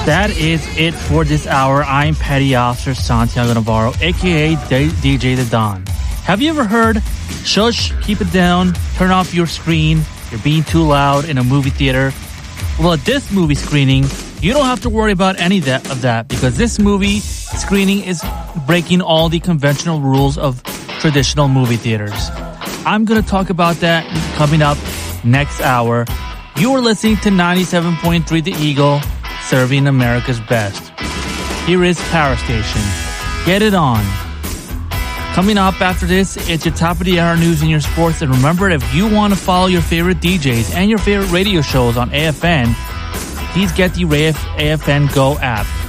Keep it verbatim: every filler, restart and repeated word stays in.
That is it for this hour. I'm Petty Officer Santiago Navarro, aka D J The Don. Have you ever heard, shush, keep it down, turn off your screen, you're being too loud in a movie theater? Well, at this movie screening, you don't have to worry about any of that, of that because this movie screening is breaking all the conventional rules of traditional movie theaters. I'm going to talk about that coming up next hour. You are listening to ninety-seven point three The Eagle, serving America's best. Here is Power Station. Get it on. Coming up after this, it's your top of the hour news and your sports. And remember, if you want to follow your favorite D Js and your favorite radio shows on A F N, please get the A F N Go app.